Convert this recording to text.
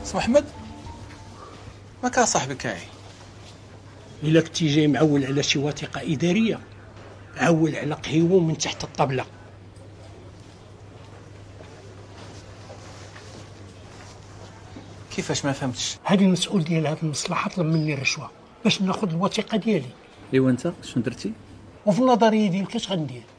اسمو احمد، ما كان صاحبي كاعي. الا كنتي جاي معول على شي وثيقه اداريه، عول على قهيوه من تحت الطبله. كيفاش؟ ما فهمتش. هذه المسؤول ديال هذه المصلحه طلب مني الرشوه باش ناخذ الوثيقه ديالي. ايوا انت شنو درتي؟ وفي النظريه ديالك اش غندير؟